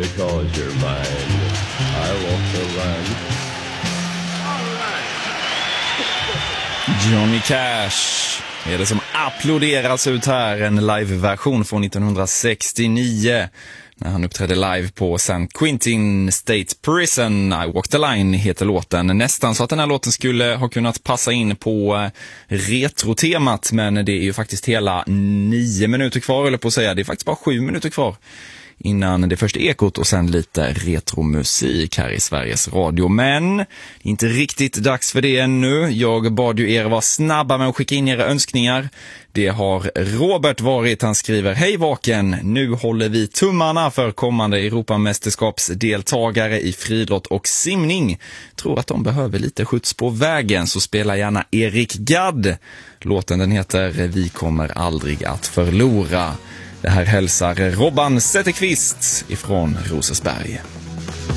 because you're mine. I walk the land. Johnny Cash är det som applåderas ut här, en live-version från 1969 när han uppträdde live på San Quentin State Prison. I Walk the Line heter låten. Nästan så att den här låten skulle ha kunnat passa in på retrotemat, men det är ju faktiskt hela 9 minuter kvar, eller på att säga. Det är faktiskt bara 7 minuter kvar innan det första ekot och sen lite retromusik här i Sveriges Radio. Men det är inte riktigt dags för det ännu. Jag bad ju er vara snabba med att skicka in era önskningar. Det har Robert varit. Han skriver: Hej Vaken, nu håller vi tummarna för kommande Europamästerskapsdeltagare i friidrott och simning. Tror att de behöver lite skjuts på vägen, så spela gärna Erik Gadd. Låten den heter Vi kommer aldrig att förlora. Det här hälsar Robban Zetterqvist ifrån Rosersberg.